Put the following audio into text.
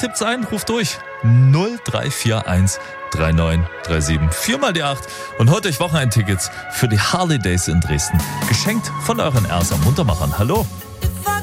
tippt's ein, ruft durch. 0341 3937. 4 mal die 8 und holt euch Wochenendtickets für die Harley Days in Dresden. Geschenkt von euren Ersa Muntermachern. Hallo.